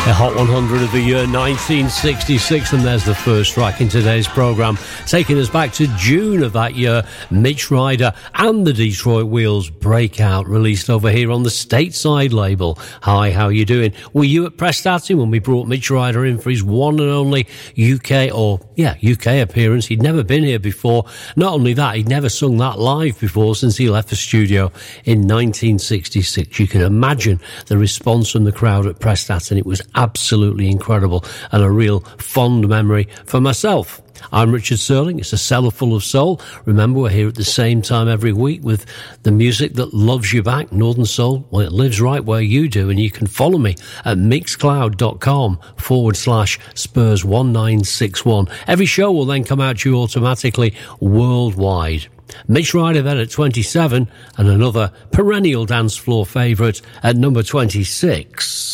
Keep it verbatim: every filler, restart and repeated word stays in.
The Hot one hundred of the year nineteen sixty-six, and there's the first track in today's programme, taking us back to June of that year. Mitch Ryder and the Detroit Wheels, Breakout, released over here on the Stateside label. Hi, how you doing? Were you at Prestati when we brought Mitch Ryder in for his one and only U K, or yeah, U K appearance? He'd never been here before. Not only that, he'd never sung that live before since he left the studio in nineteen sixty-six. You can imagine the response from the crowd at Prestati, and it was absolutely incredible and a real fond memory for myself. I'm Richard Sterling. It's a cellar full of soul. Remember, we're here at the same time every week with the music that loves you back, Northern Soul. Well, it lives right where you do, and you can follow me at mixcloud.com forward slash Spurs one nine six one. Every show will then come out to you automatically worldwide. Mitch Ryder then at twenty-seven, and another perennial dance floor favourite at number twenty-six.